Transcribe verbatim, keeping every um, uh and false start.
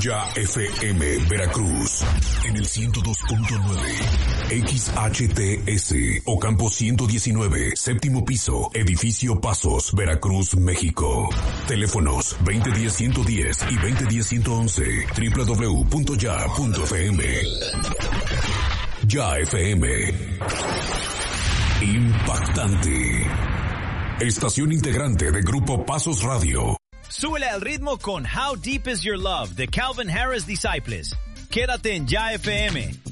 Ya F M Veracruz en el ciento dos punto nueve, X H T S Ocampo ciento diecinueve, séptimo piso, edificio Pasos, Veracruz, México. Teléfonos veinte diez ciento diez y veinte diez ciento once, doble u doble u doble u punto ya punto f m. Ya F M. Impactante. Estación integrante de Grupo Pasos Radio. Súbele al ritmo con How Deep Is Your Love de Calvin Harris Disciples. Quédate en Ya F M.